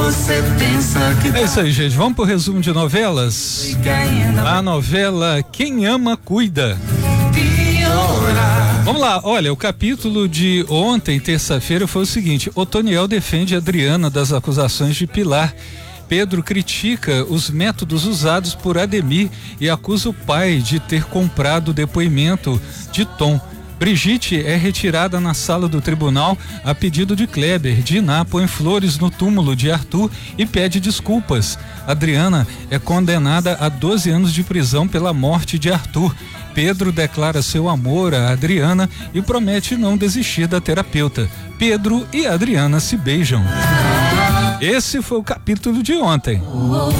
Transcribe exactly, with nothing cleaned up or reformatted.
você pensa que É isso aí, gente. Vamos pro resumo de novelas. A novela Quem Ama Cuida. Vamos lá, olha, o capítulo de ontem, terça-feira, foi o seguinte: Otoniel defende Adriana das acusações de Pilar. Pedro critica os métodos usados por Ademir e acusa o pai de ter comprado o depoimento de Tom. Brigitte é retirada na sala do tribunal a pedido de Kleber. Diná põe flores no túmulo de Arthur e pede desculpas. Adriana é condenada a doze anos de prisão pela morte de Arthur. Pedro declara seu amor a Adriana e promete não desistir da terapeuta. Pedro e Adriana se beijam. Esse foi o capítulo de ontem.